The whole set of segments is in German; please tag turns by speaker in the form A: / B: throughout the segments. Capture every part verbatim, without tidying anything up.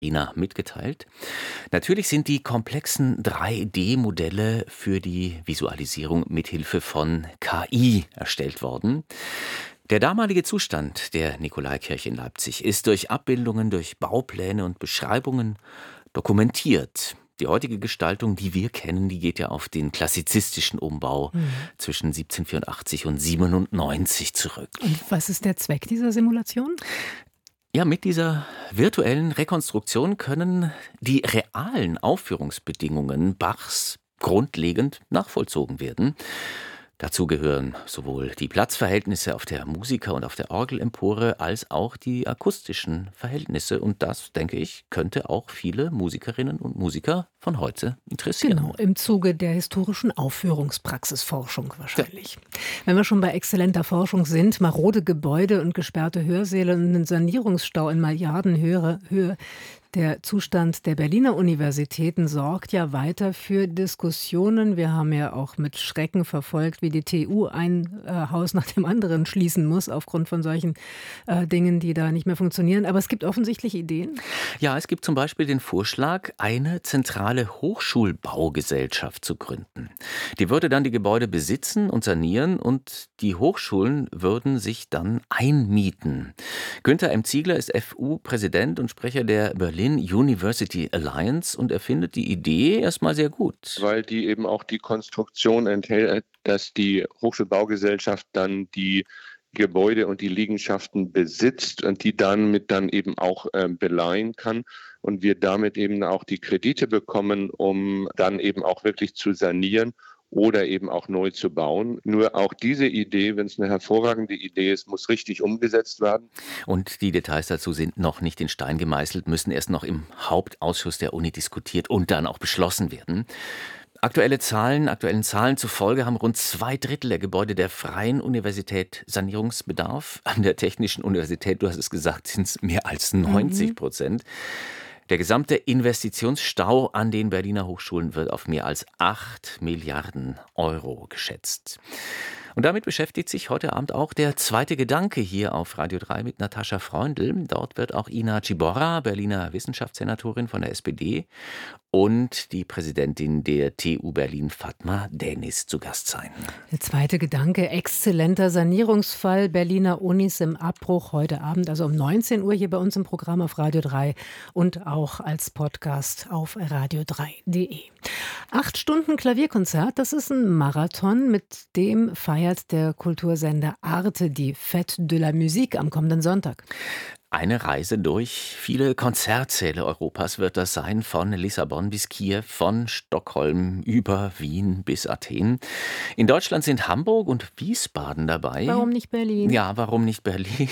A: Ina mitgeteilt. Natürlich sind die komplexen drei D-Modelle für die Visualisierung mithilfe von K I erstellt worden. Der damalige Zustand der Nikolaikirche in Leipzig ist durch Abbildungen, durch Baupläne und Beschreibungen dokumentiert. Die heutige Gestaltung, die wir kennen, die geht ja auf den klassizistischen Umbau mhm. zwischen siebzehnhundertvierundachtzig und siebenundneunzig zurück.
B: Und was ist der Zweck dieser Simulation?
A: Ja, mit dieser virtuellen Rekonstruktion können die realen Aufführungsbedingungen Bachs grundlegend nachvollzogen werden. Dazu gehören sowohl die Platzverhältnisse auf der Musiker- und auf der Orgelempore als auch die akustischen Verhältnisse. Und das, denke ich, könnte auch viele Musikerinnen und Musiker von heute interessieren.
B: Genau, im Zuge der historischen Aufführungspraxisforschung wahrscheinlich. Ja. Wenn wir schon bei exzellenter Forschung sind, marode Gebäude und gesperrte Hörsäle und einen Sanierungsstau in Milliardenhöhe, Höhe, der Zustand der Berliner Universitäten sorgt ja weiter für Diskussionen. Wir haben ja auch mit Schrecken verfolgt, wie die T U ein äh, Haus nach dem anderen schließen muss, aufgrund von solchen äh, Dingen, die da nicht mehr funktionieren. Aber es gibt offensichtlich Ideen.
A: Ja, es gibt zum Beispiel den Vorschlag, eine zentrale Hochschulbaugesellschaft zu gründen. Die würde dann die Gebäude besitzen und sanieren und die Hochschulen würden sich dann einmieten. Günther M. Ziegler ist F U-Präsident und Sprecher der Berlin University Alliance und er findet die Idee erstmal sehr gut.
C: Weil die eben auch die Konstruktion enthält, dass die Hochschulbaugesellschaft dann die Gebäude und die Liegenschaften besitzt und die dann mit dann eben auch äh, beleihen kann und wir damit eben auch die Kredite bekommen, um dann eben auch wirklich zu sanieren oder eben auch neu zu bauen. Nur auch diese Idee, wenn es eine hervorragende Idee ist, muss richtig umgesetzt werden.
A: Und die Details dazu sind noch nicht in Stein gemeißelt, müssen erst noch im Hauptausschuss der Uni diskutiert und dann auch beschlossen werden. Aktuelle Zahlen, aktuellen Zahlen zufolge haben rund zwei Drittel der Gebäude der Freien Universität Sanierungsbedarf. An der Technischen Universität, du hast es gesagt, sind es mehr als neunzig Prozent. Der gesamte Investitionsstau an den Berliner Hochschulen wird auf mehr als acht Milliarden Euro geschätzt. Und damit beschäftigt sich heute Abend auch der zweite Gedanke hier auf Radio drei mit Natascha Freundl. Dort wird auch Ina Ciborra, Berliner Wissenschaftssenatorin von der S P D, und die Präsidentin der T U Berlin, Fatma Deniz, zu Gast sein.
B: Der zweite Gedanke, exzellenter Sanierungsfall Berliner Unis im Abbruch heute Abend, also um neunzehn Uhr hier bei uns im Programm auf Radio drei und auch als Podcast auf radio drei punkt de. Acht Stunden Klavierkonzert, das ist ein Marathon, mit dem feiert der Kultursender Arte die Fête de la Musique am kommenden Sonntag.
A: Eine Reise durch viele Konzertsäle Europas wird das sein, von Lissabon bis Kiew, von Stockholm über Wien bis Athen. In Deutschland sind Hamburg und Wiesbaden dabei.
B: Warum nicht Berlin?
A: Ja, warum nicht Berlin?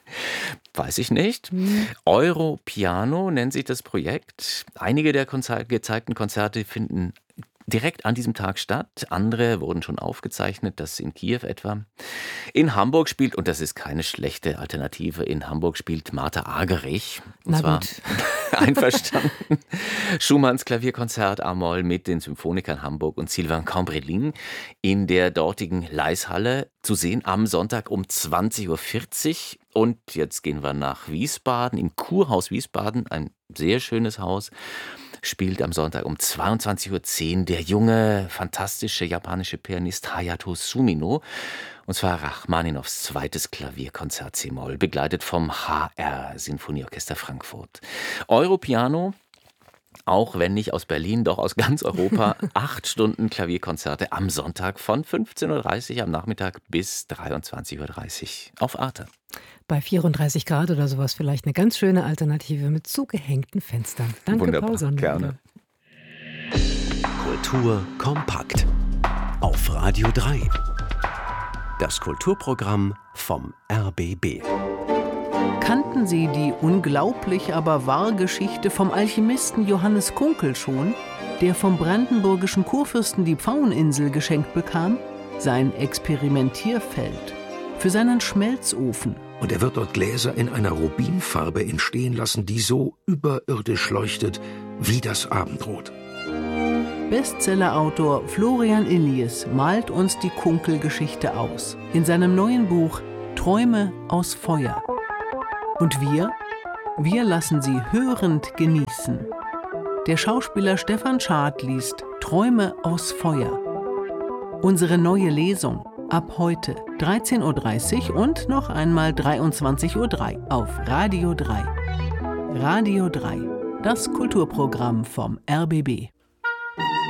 A: Weiß ich nicht.
B: Hm.
A: Europiano nennt sich das Projekt. Einige der Konzer- gezeigten Konzerte finden direkt an diesem Tag statt. Andere wurden schon aufgezeichnet, das in Kiew etwa. In Hamburg spielt, und das ist keine schlechte Alternative, in Hamburg spielt Martha Argerich. Und
B: Na
A: zwar
B: gut.
A: einverstanden. Schumanns Klavierkonzert A-Moll mit den Symphonikern Hamburg und Sylvain Cambrelin in der dortigen Leishalle zu sehen am Sonntag um zwanzig Uhr vierzig. Und jetzt gehen wir nach Wiesbaden, im Kurhaus Wiesbaden, ein sehr schönes Haus. Spielt am Sonntag um zweiundzwanzig Uhr zehn der junge, fantastische japanische Pianist Hayato Sumino. Und zwar Rachmaninows zweites Klavierkonzert C-Moll, begleitet vom H R Sinfonieorchester Frankfurt. Europiano, auch wenn nicht aus Berlin, doch aus ganz Europa. Acht Stunden Klavierkonzerte am Sonntag von fünfzehn Uhr dreißig am Nachmittag bis dreiundzwanzig Uhr dreißig auf Arte.
B: Bei vierunddreißig Grad oder sowas vielleicht eine ganz schöne Alternative mit zugehängten Fenstern. Danke,
A: Wunderbar,
B: Paul Sonnenberger.
A: gerne.
D: Kultur kompakt auf Radio drei. Das Kulturprogramm vom R B B.
E: Kannten Sie die unglaublich aber wahre Geschichte vom Alchemisten Johannes Kunkel schon, der vom brandenburgischen Kurfürsten die Pfaueninsel geschenkt bekam? Sein Experimentierfeld für seinen Schmelzofen.
F: Und er wird dort Gläser in einer Rubinfarbe entstehen lassen, die so überirdisch leuchtet wie das Abendrot.
E: Bestsellerautor Florian Illies malt uns die Kunkel-Geschichte aus in seinem neuen Buch Träume aus Feuer. Und wir? Wir lassen Sie hörend genießen. Der Schauspieler Stefan Schad liest Träume aus Feuer. Unsere neue Lesung ab heute dreizehn Uhr dreißig und noch einmal dreiundzwanzig Uhr drei auf Radio drei. Radio drei, das Kulturprogramm vom R B B.